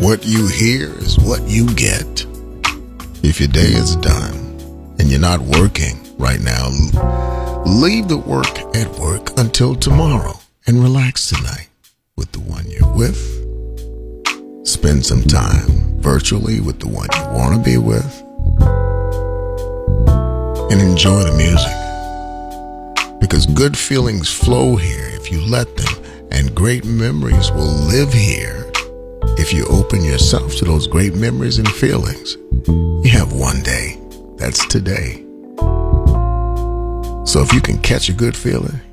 What you hear is what you get. If your day is done and you're not working right now, leave the work at work until tomorrow and relax tonight with the one you're with. Spend some time virtually with the one you want to be with. And enjoy the music. Because good feelings flow here if you let them, and great memories will live here if you open yourself to those great memories and feelings. You have one day. That's today. So if you can catch a good feeling,